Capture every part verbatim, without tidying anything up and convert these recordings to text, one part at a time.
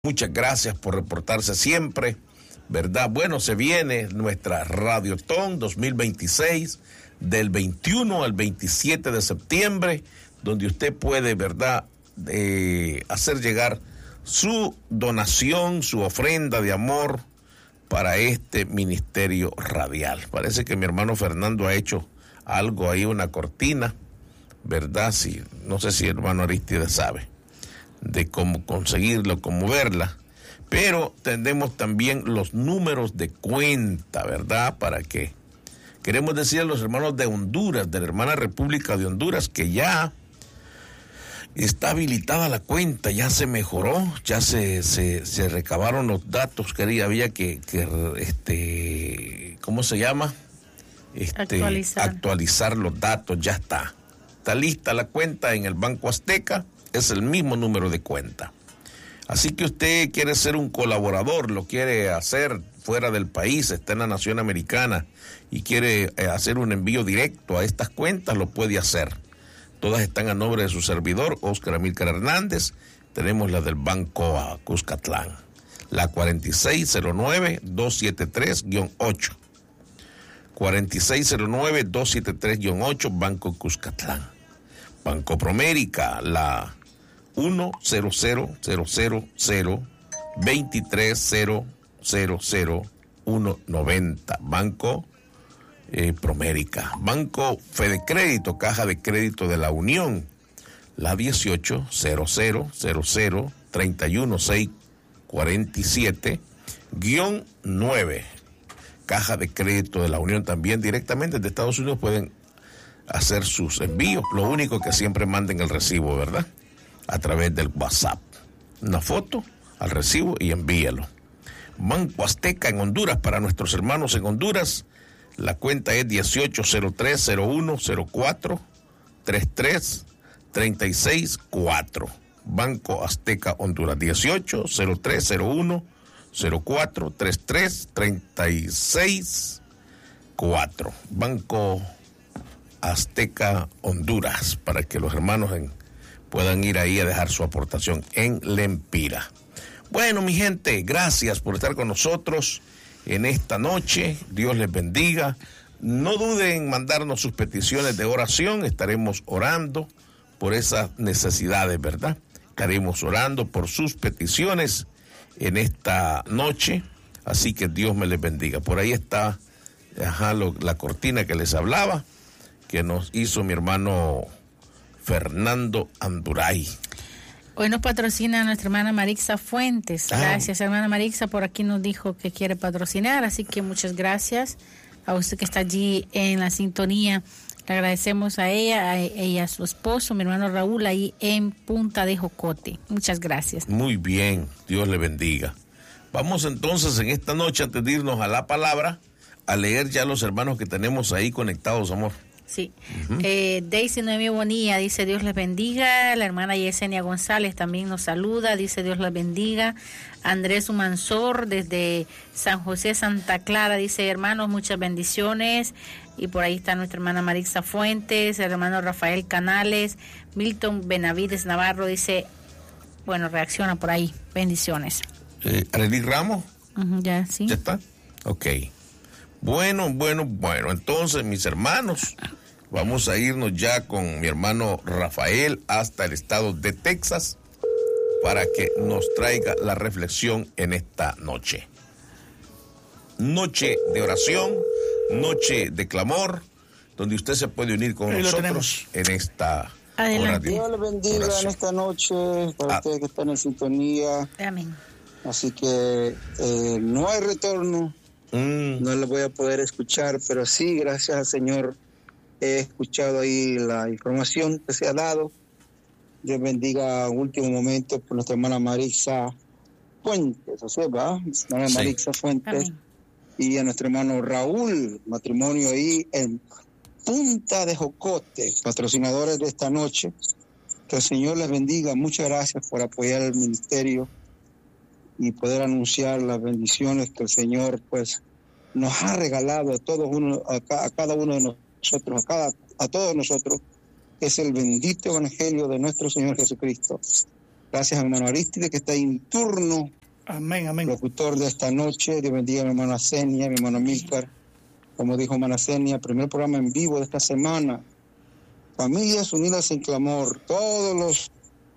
Muchas gracias por reportarse siempre, ¿verdad? Bueno, se viene nuestra Radiotón dos mil veintiséis, del veintiuno al veintisiete de septiembre, donde usted puede, ¿verdad?, eh, hacer llegar su donación, su ofrenda de amor para este ministerio radial. Parece que mi hermano Fernando ha hecho algo ahí, una cortina, ¿verdad? Sí, no sé si el hermano Aristides sabe de cómo conseguirlo, cómo verla, pero tenemos también los números de cuenta, ¿verdad? Para que queremos decir a los hermanos de Honduras, de la hermana República de Honduras, que ya está habilitada la cuenta, ya se mejoró, ya se, se, se recabaron los datos que había que, que este, ¿cómo se llama? Este, actualizar. actualizar los datos, ya está. Está lista la cuenta en el Banco Azteca. Es el mismo número de cuenta. Así que usted quiere ser un colaborador, lo quiere hacer fuera del país, está en la nación americana y quiere eh, hacer un envío directo a estas cuentas, lo puede hacer. Todas están a nombre de su servidor, Óscar Amílcar Hernández. Tenemos la del Banco Cuscatlán, la cuarenta y seis cero nueve, dos setenta y tres guion ocho. cuarenta y seis cero nueve, dos setenta y tres guion ocho, Banco Cuscatlán. Banco Promérica, la uno cero cero cero cero cero veintitrés cero cero cero uno noventa, Banco eh, Promérica. Banco Fede Crédito, Caja de Crédito de la Unión, la dieciocho cero cero cero cero treinta y uno seis cuarenta y siete guion nueve, Caja de Crédito de la Unión. También directamente de Estados Unidos pueden hacer sus envíos, lo único que siempre manden el recibo, ¿verdad?, a través del WhatsApp, una foto al recibo y envíalo. Banco Azteca en Honduras, para nuestros hermanos en Honduras, la cuenta es dieciocho cero tres cero uno cero cuatro treinta y tres treinta y seis cuatro. Banco Azteca Honduras, dieciocho cero tres cero uno cero cuatro treinta y tres treinta y seis cuatro. Banco Azteca Honduras, para que los hermanos en, puedan ir ahí a dejar su aportación en Lempira. Bueno, mi gente, gracias por estar con nosotros en esta noche. Dios les bendiga. No duden en mandarnos sus peticiones de oración. Estaremos orando por esas necesidades, ¿verdad? Estaremos orando por sus peticiones en esta noche. Así que Dios me les bendiga. Por ahí está ajá, lo, la cortina que les hablaba, que nos hizo mi hermano Fernando Anduray. Hoy nos patrocina nuestra hermana Marixa Fuentes. Gracias, ah. hermana Marixa, por aquí nos dijo que quiere patrocinar, así que muchas gracias a usted que está allí en la sintonía. Le agradecemos a ella, a ella y a su esposo, mi hermano Raúl, ahí en Punta de Jocote. Muchas gracias. Muy bien, Dios le bendiga. Vamos entonces en esta noche, antes de irnos a la palabra, a leer ya los hermanos que tenemos ahí conectados, amor. Sí, uh-huh. eh, Daisy Noemí Bonilla dice Dios les bendiga. La hermana Yesenia González también nos saluda, dice Dios les bendiga. Andrés Humansor desde San José Santa Clara dice hermanos muchas bendiciones. Y por ahí está nuestra hermana Marixa Fuentes, el hermano Rafael Canales. Milton Benavides Navarro dice, bueno, reacciona por ahí, bendiciones. eh, Arely Ramos uh-huh, ya sí ya está, ok. Bueno, bueno, bueno, entonces mis hermanos, vamos a irnos ya con mi hermano Rafael hasta el estado de Texas para que nos traiga la reflexión en esta noche. Noche de oración, noche de clamor, donde usted se puede unir con Ahí nosotros en esta Adelante. Dios le bendiga oración. En esta noche, para ah. ustedes que están en sintonía. Amén. Así que eh, no hay retorno. Mm. No lo voy a poder escuchar, pero sí, gracias al Señor, he escuchado ahí la información que se ha dado. Dios bendiga en último momento por nuestra hermana Marixa Fuentes, o sea, ¿va? Hermana sí. Marixa Fuentes. Amén. Y a nuestro hermano Raúl, matrimonio ahí en Punta de Jocote, patrocinadores de esta noche. Que el Señor les bendiga. Muchas gracias por apoyar el ministerio y poder anunciar las bendiciones que el Señor pues nos ha regalado a todos uno, a, a cada uno de nosotros, a cada, a todos nosotros, es el bendito evangelio de nuestro Señor Jesucristo. Gracias a mi hermano Aristide, que está en turno. Amén, amén. Locutor de esta noche. Dios bendiga a mi hermano Asenia, a mi hermano Milcar. Como dijo hermana Asenia, primer programa en vivo de esta semana. Familias unidas en clamor. Todos los,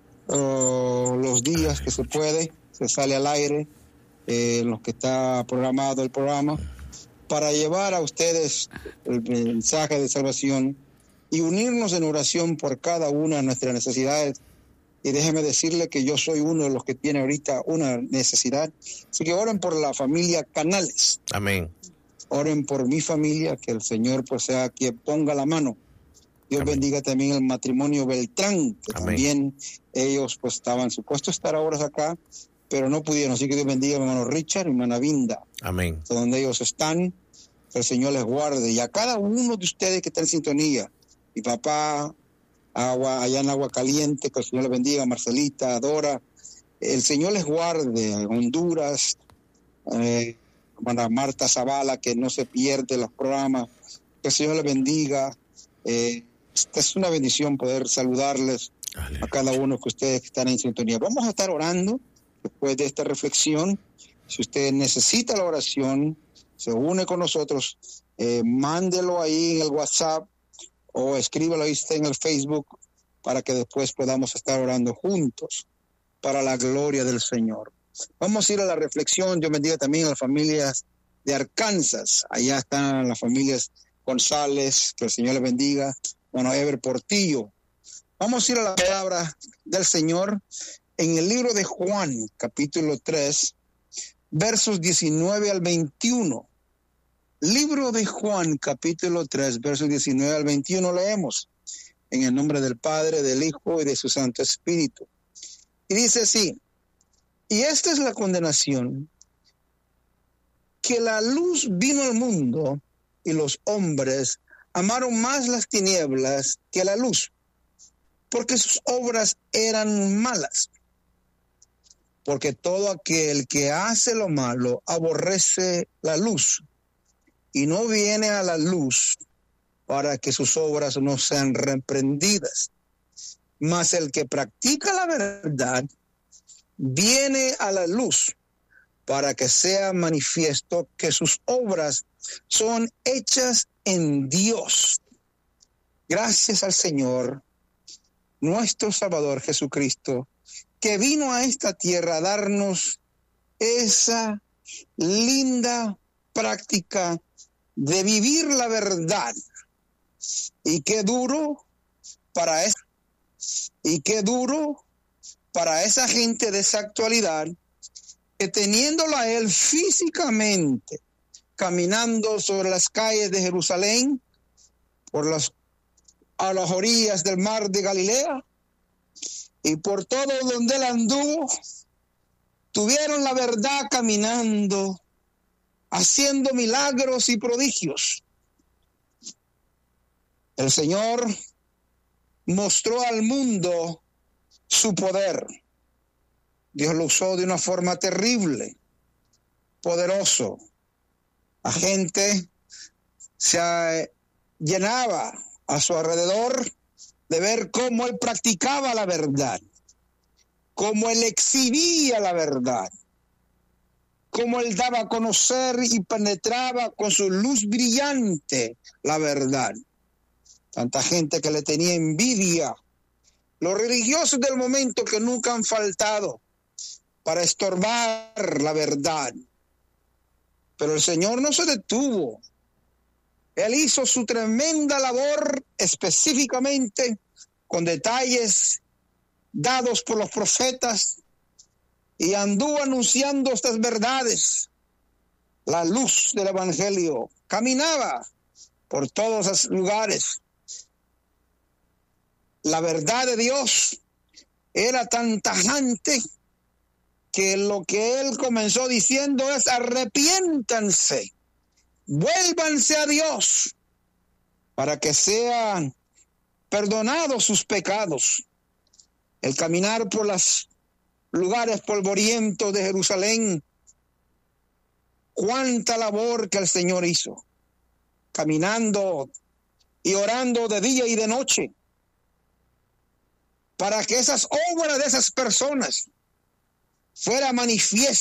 uh, los días que se puede, se sale al aire, eh, en los que está programado el programa, para llevar a ustedes el mensaje de salvación y unirnos en oración por cada una de nuestras necesidades. Y déjeme decirle que yo soy uno de los que tiene ahorita una necesidad. Así que oren por la familia Canales. Amén. Oren por mi familia, que el Señor pues sea quien ponga la mano. Dios Amén. Bendiga también el matrimonio Beltrán, que Amén. También ellos pues estaban supuestos a estar ahora acá, pero no pudieron. Así que Dios bendiga a mi hermano Richard y mi hermana Vinda. Amén. Donde ellos están, que el Señor les guarde. Y a cada uno de ustedes que está en sintonía, mi papá, agua allá en Agua Caliente, que el Señor les bendiga, Marcelita, Dora, el Señor les guarde, Honduras, eh, hermana Marta Zavala, que no se pierde los programas, que el Señor les bendiga. Eh, esta es una bendición poder saludarles Aleluya. A cada uno que ustedes que están en sintonía. Vamos a estar orando después de esta reflexión. Si usted necesita la oración, se une con nosotros, eh, mándelo ahí en el WhatsApp o escríbalo ahí en el Facebook para que después podamos estar orando juntos para la gloria del Señor. Vamos a ir a la reflexión. Dios bendiga también a las familias de Arkansas. Allá están las familias González, que el Señor les bendiga. Bueno, Ever Portillo. Vamos a ir a la palabra del Señor en el libro de Juan, capítulo tres, versos diecinueve al veintiuno. Libro de Juan, capítulo tres, versos diecinueve al veintiuno, leemos. En el nombre del Padre, del Hijo y de su Santo Espíritu. Y dice así: y esta es la condenación, que la luz vino al mundo, y los hombres amaron más las tinieblas que la luz, porque sus obras eran malas. Porque todo aquel que hace lo malo aborrece la luz, y no viene a la luz para que sus obras no sean reprendidas. Mas el que practica la verdad viene a la luz para que sea manifiesto que sus obras son hechas en Dios. Gracias al Señor, nuestro Salvador Jesucristo, que vino a esta tierra a darnos esa linda práctica de vivir la verdad. Y qué duro para esa, y qué duro para esa gente de esa actualidad, que teniéndolo a él físicamente, caminando sobre las calles de Jerusalén, por las, a las orillas del mar de Galilea, y por todo donde él anduvo, tuvieron la verdad caminando, haciendo milagros y prodigios. El Señor mostró al mundo su poder. Dios lo usó de una forma terrible, poderoso. La gente se llenaba a su alrededor de ver cómo él practicaba la verdad, cómo él exhibía la verdad, cómo él daba a conocer y penetraba con su luz brillante la verdad. Tanta gente que le tenía envidia. Los religiosos del momento que nunca han faltado para estorbar la verdad. Pero el Señor no se detuvo. Él hizo su tremenda labor específicamente con detalles dados por los profetas y anduvo anunciando estas verdades. La luz del Evangelio caminaba por todos esos lugares. La verdad de Dios era tan tajante que lo que él comenzó diciendo es: arrepiéntanse, vuélvanse a Dios para que sean perdonados sus pecados. El caminar por los lugares polvorientos de Jerusalén, cuánta labor que el Señor hizo, caminando y orando de día y de noche. para que esas obras de esas personas fueran manifiestas